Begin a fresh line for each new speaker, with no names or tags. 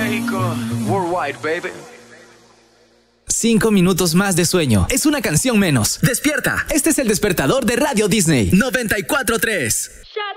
México, worldwide, baby.
5 minutos más de sueño. Es una canción menos. ¡Despierta! Este es el despertador de Radio Disney 94.3.